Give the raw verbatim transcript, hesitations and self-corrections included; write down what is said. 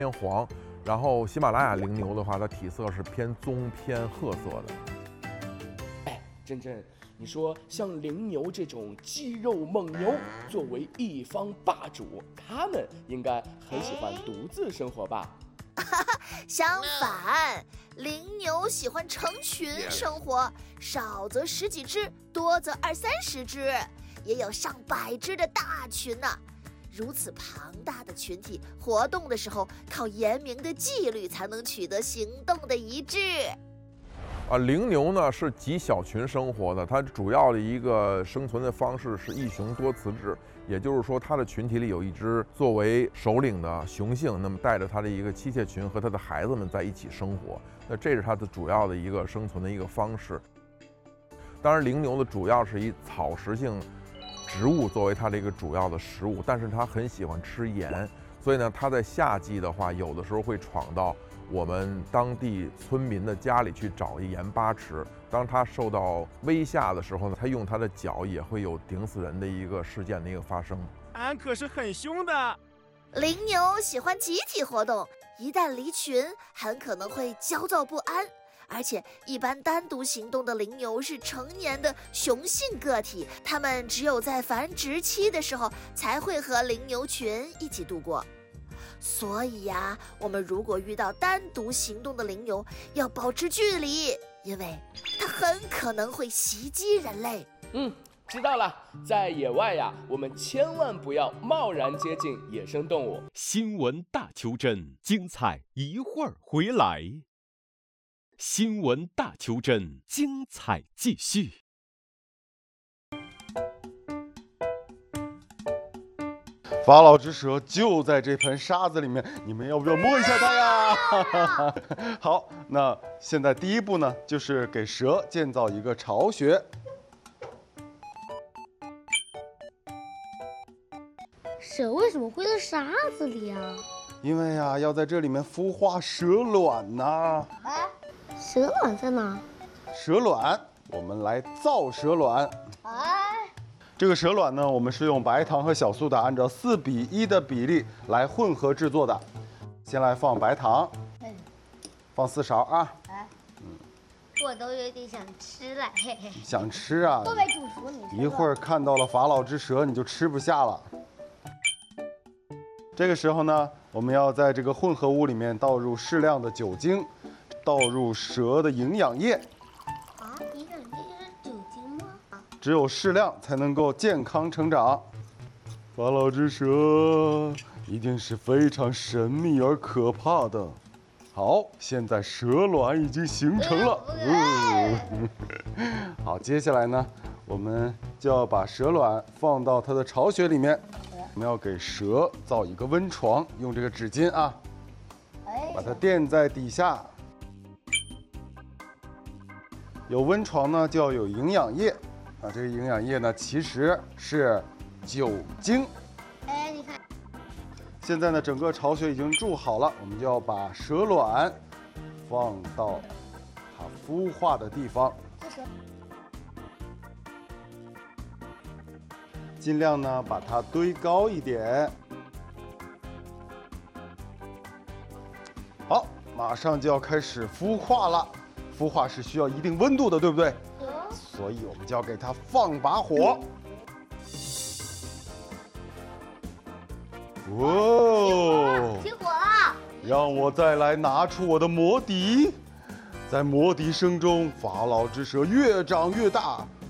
偏黄，然后喜马拉雅羚牛的话，它体色是偏棕偏褐色的。 哎，珍珍，你说像羚牛这种肌肉猛牛，作为一方霸主，它们应该很喜欢独自生活吧？ 相反，羚牛喜欢成群生活，少则十几只，多则二三十只，也有上百只的大群呢、啊。如此庞大的群体，活动的时候靠严明的纪律才能取得行动的一致。 啊，羚牛呢是极小群生活的，它主要的一个生存的方式是一雄多雌制，也就是说，它的群体里有一只作为首领的雄性，那么带着它的一个妻妾群和它的孩子们在一起生活，那这是它的主要的一个生存的一个方式。当然，羚牛呢主要是以草食性植物作为它的一个主要的食物，但是它很喜欢吃盐，所以呢，它在夏季的话，有的时候会闯到我们当地村民的家里去找一盐巴吃。当它受到威吓的时候呢，它用它的脚也会有顶死人的一个事件的一个发生。 俺可是很凶的。 羚牛喜欢集体活动，一旦离群，很可能会焦躁不安。而且，一般单独行动的羚牛是成年的雄性个体，它们只有在繁殖期的时候才会和羚牛群一起度过。所以呀、啊，我们如果遇到单独行动的羚牛，要保持距离，因为它很可能会袭击人类。 嗯，知道了。在野外呀，我们千万不要贸然接近野生动物。 新闻大求真，精彩一会儿回来。新闻大求真，精彩继续。 法老之蛇就在这盆沙子里面，你们要不要摸一下它呀？好，那现在第一步呢，就是给蛇建造一个巢穴。 蛇为什么会在沙子里啊？ 因为呀、啊，要在这里面孵化蛇卵呐、啊。 哎，蛇卵在哪？ 蛇卵，我们来造蛇卵。 哎。 这个蛇卵呢，我们是用白糖和小苏打按照四比一的比例来混合制作的。先来放白糖， 嗯， 放四勺啊。 哎，嗯，我都有点想吃了，嘿嘿。 想吃啊？ 都没煮熟，你一会儿看到了法老之蛇，你就吃不下了。这个时候呢，我们要在这个混合物里面倒入适量的酒精，倒入蛇的营养液。 啊，营养液是酒精吗？ 只有适量才能够健康成长。法老之蛇一定是非常神秘而可怕的。好，现在蛇卵已经形成了。嗯、好，接下来呢，我们就要把蛇卵放到它的巢穴里面。我们要给蛇造一个温床，用这个纸巾啊，把它垫在底下。有温床呢，就要有营养液。啊，这个营养液呢，其实是酒精。 哎，你看， 现在呢，整个巢穴已经筑好了，我们就要把蛇卵放到它孵化的地方，尽量呢把它堆高一点。好，马上就要开始孵化了。孵化是需要一定温度的，对不对？所以我们就要给它放把火。哇哦！ 起火了！ 让我再来拿出我的魔笛，在魔笛声中，法老之蛇越长越大，